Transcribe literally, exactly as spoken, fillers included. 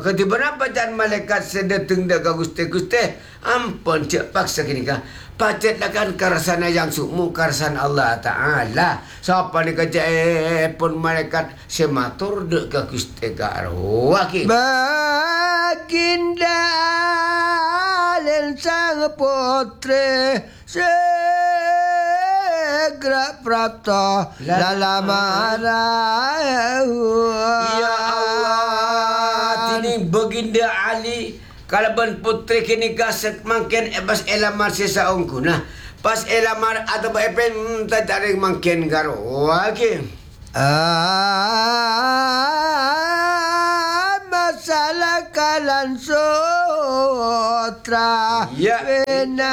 Ketiba bacaan malaikat sedateng dah gusti gusti. Ampun cek paksa kini kah. Pacet kan karasana yang sukmu karasan Allah Ta'ala. Siapa ni kerja eh pun malaikat sematur dek ke gusti garwa ki. Baginda Alen sang putri segera prapta lalamara. Ya Allah, tini Baginda Ali kalau ben putri kini gaset mungkin pas elamar sisa ongku nah pas elamar atau epen tarik mungkin garwa ki. Ah, masalah kalan sotra Ya.